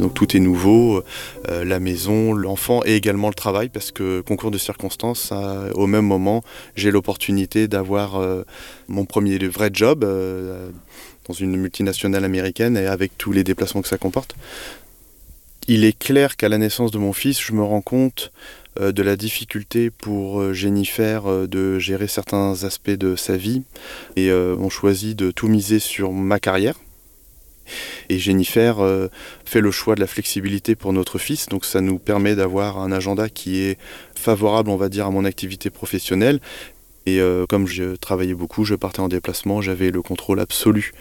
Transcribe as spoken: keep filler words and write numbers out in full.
Donc tout est nouveau, euh, la maison, l'enfant et également le travail, parce que concours de circonstances, ça, au même moment, j'ai l'opportunité d'avoir euh, mon premier vrai job euh, dans une multinationale américaine et avec tous les déplacements que ça comporte. Il est clair qu'à la naissance de mon fils, je me rends compte euh, de la difficulté pour euh, Jennifer euh, de gérer certains aspects de sa vie. Et euh, on choisit de tout miser sur ma carrière. Et Jennifer euh, fait le choix de la flexibilité pour notre fils. Donc ça nous permet d'avoir un agenda qui est favorable, on va dire, à mon activité professionnelle. Et euh, comme je travaillais beaucoup, je partais en déplacement, j'avais le contrôle absolu